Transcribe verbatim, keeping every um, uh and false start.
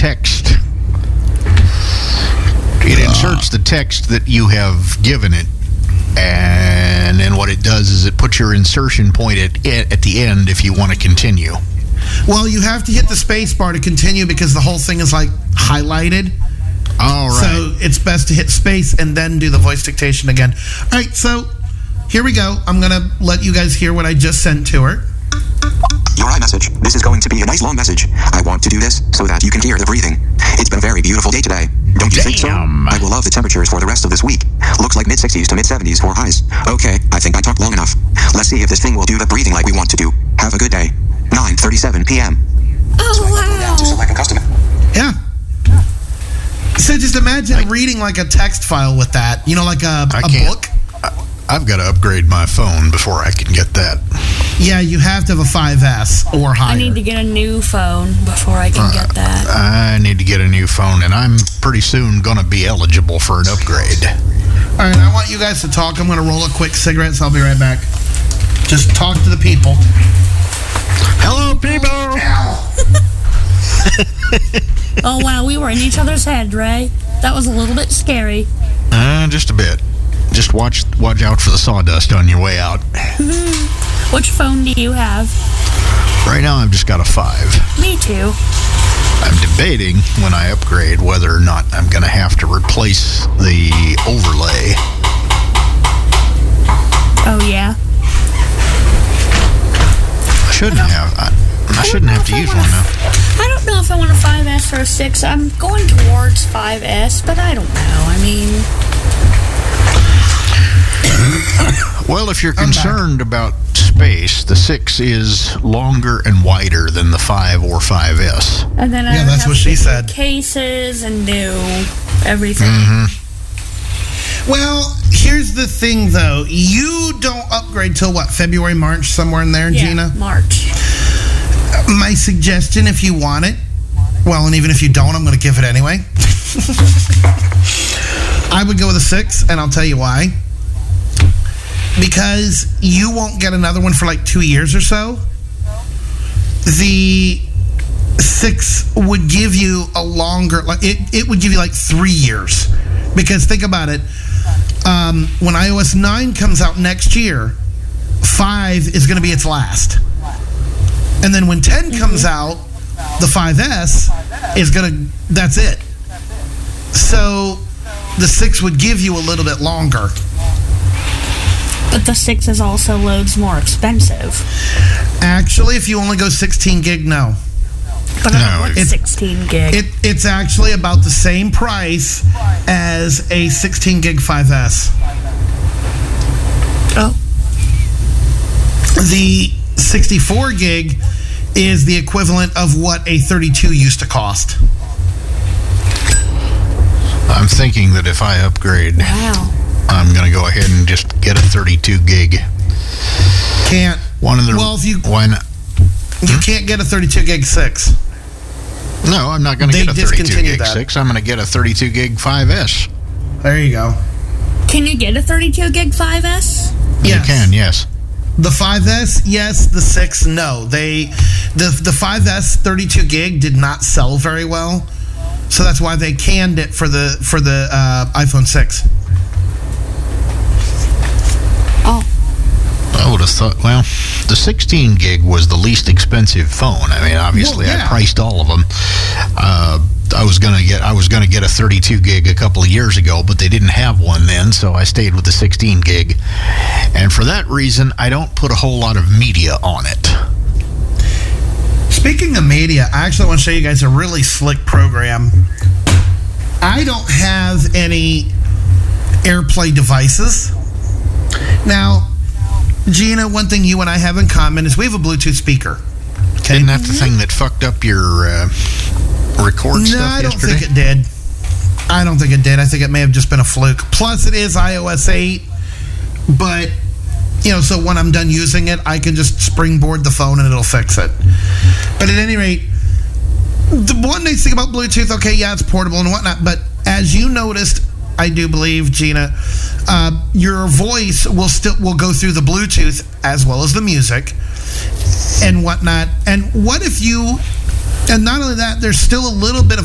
text. It inserts the text that you have given it, and then what it does is it puts your insertion point at at the end if you want to continue. Well, you have to hit the space bar to continue because the whole thing is like highlighted. All right. So it's best to hit space and then do the voice dictation again. All right, so here we go. I'm going to let you guys hear what I just sent to her. Your iMessage. This is going to be a nice long message. I want to do this so that you can hear the breathing. It's been a very beautiful day today. Don't you think so? Damn. I will love the temperatures for the rest of this week. Looks like mid-sixties to mid-seventies for highs. Okay, I think I talked long enough. Let's see if this thing will do the breathing like we want to do. Have a good day. nine thirty-seven p.m. Oh, wow. To select a custom. Yeah. So just imagine reading like a text file with that. You know, like a, I a can't. book. I, I've got to upgrade my phone before I can get that. Yeah, you have to have a five S or higher. I need to get a new phone before I can get that. I need to get a new phone, and I'm pretty soon going to be eligible for an upgrade. All right, I want you guys to talk. I'm going to roll a quick cigarette, so I'll be right back. Just talk to the people. Hello, people. Oh, wow, we were in each other's head, Ray. That was a little bit scary. Uh, just a bit. Just watch watch out for the sawdust on your way out. Which phone do you have? Right now, I've just got a five. Me too. I'm debating when I upgrade whether or not I'm going to have to replace the overlay. Oh, yeah? I shouldn't have. I, I, I shouldn't have to use one now. I don't know if I want a five S or a six. I'm going towards five S, but I don't know. I mean... Well, if you're concerned about space, the six is longer and wider than the five or five S. And then I Yeah, would that's have what to she get said. cases and new everything. Mm-hmm. Well, here's the thing, though. You don't upgrade till, what, February, March, somewhere in there, Yeah, Gina? March. My suggestion, if you want it, well, and even if you don't, I'm going to give it anyway. I would go with a six, and I'll tell you why. Because you won't get another one for like two years or so. The six would give you a longer, like it, it would give you like three years. Because think about it, um, when i O S nine comes out next year, five is going to be its last. And then when ten comes out, the five S is going to, that's it. So the six would give you a little bit longer. But the six is also loads more expensive. Actually, if you only go sixteen gig, no. But No, I don't want it- sixteen gig. It, it's actually about the same price as a sixteen gig five S. oh. The sixty-four gig is the equivalent of what a thirty-two used to cost. I'm thinking that if I upgrade, Wow. I'm going to go ahead and just get a thirty-two gig. Can't. One of the Well, if you why not? you can't get a thirty-two gig six. No, I'm not going to They get a thirty-two discontinued gig that. six. I'm going to get a thirty-two gig five S. There you go. Can you get a thirty-two gig five S? You Yes. can, yes. The five S, yes. The six, no. They the the five S thirty-two gig did not sell very well, so that's why they canned it for the for the uh, iPhone six. Oh. I would have thought, well, the sixteen gig was the least expensive phone. I mean, obviously, Well, yeah. I priced all of them. Uh, I was gonna get, I was gonna get a thirty-two gig a couple of years ago, but they didn't have one then, so I stayed with the sixteen gig. And for that reason, I don't put a whole lot of media on it. Speaking of media, I actually want to show you guys a really slick program. I don't have any AirPlay devices. Now, Gina, one thing you and I have in common is we have a Bluetooth speaker. Okay? Isn't that the thing that fucked up your uh, record No, stuff I don't yesterday? think it did. I don't think it did. I think it may have just been a fluke. Plus, it is i O S eight, but, you know, so when I'm done using it, I can just springboard the phone and it'll fix it. But at any rate, the one nice thing about Bluetooth, okay, yeah, it's portable and whatnot, but as you noticed, I do believe, Gina, uh, your voice will still will go through the Bluetooth as well as the music and whatnot. And what if you, and not only that, there's still a little bit of